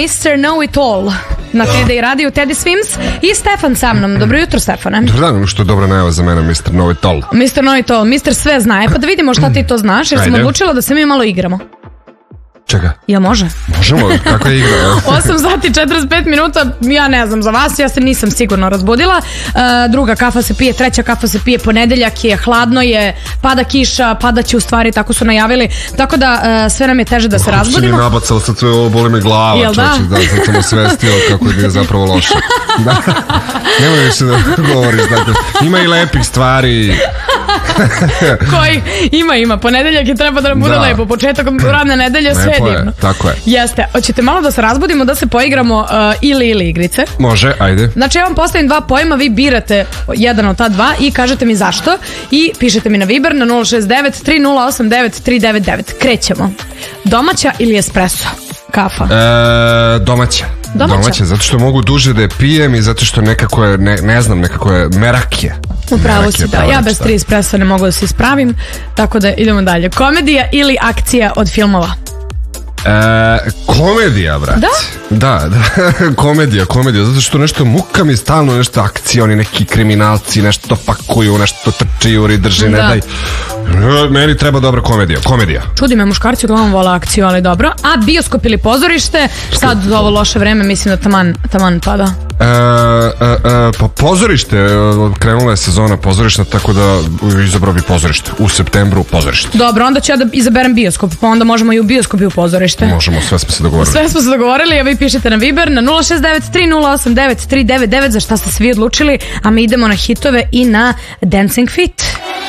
Mr. Know It All na Tedej radiju, Teddy Swims i Stefan sa mnom. Dobro jutro, Stefane. Dobar dan, što je dobra najava za mene, Mr. Know It All. Mr. Know It All, Mr. Sve zna. Pa da vidimo šta ti to znaš, jer sam odlučila da se mi malo igramo. Čega? Jel može? Možemo, kakva je igra? 8 sati 45 minuta, ja ne znam za vas, ja se nisam sigurno razbudila. Druga kafa se pije, treća kafa se pije, ponedeljak je, hladno je, pada kiša, padaće u stvari, tako su najavili. Tako da sve nam je teže da se razbudimo. Si mi nabacala, sad sve ovo boli me glava. Jel da? Da, sad sam osvestio kako je zapravo loše. Da. Nemoj više da govoriš, dakle. Ima i lepih stvari. Koji? Ima. Ponedeljak je treba da nam bude lepo. Početak radne nedelje, sve divno. Tako je. Jeste. Hoćete malo da se razbudimo, da se poigramo ili igrice? Može, ajde. Znači ja vam postavim dva pojma, vi birate jedan od ta dva i kažete mi zašto i pišete mi na Viber na 069 3089 399. Krećemo. Domaća ili espresso? Kafa? Domaća, zato što mogu duže da je pijem i zato što nekako je, ne znam, nekako je merakije. Upravo si, da. Ja bez 3 espressa ne mogu da se ispravim, tako da idemo dalje. Komedija ili akcija od filmova? Komedija, brat. Da, komedija, zato što nešto muka mi stalno, nešto akcija, oni neki kriminalci, nešto pakuju, nešto trči, juri, drži, ne daj. Meni treba dobra komedija. Čudi me, muškarci uglavnom vole akciju, ali dobro. A bioskop ili pozorište? Sad u ovo loše vreme mislim da taman pada. Pa pozorište, krenula je sezona pozorišta, tako da izabrao bi pozorište. U septembru pozorište. Dobro, onda ću ja da izaberem bioskop, pa onda možemo i u bioskop i u pozorište. Možemo, sve smo se dogovorili. A vi pišete na Viber na 069 3089 399 za šta ste svi odlučili, a mi idemo na hitove i na Dancing Feet.